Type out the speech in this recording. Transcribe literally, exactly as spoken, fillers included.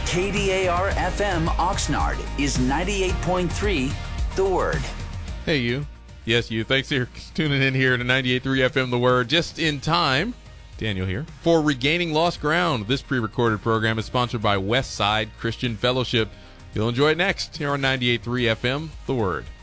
K D A R F M Oxnard is ninety-eight point three The Word. Hey, you. Yes, you. Thanks for tuning in here to ninety-eight point three F M The Word. Just in time, Daniel here, for Regaining Lost Ground. This pre-recorded program is sponsored by Westside Christian Fellowship. You'll enjoy it next here on ninety-eight point three F M The Word.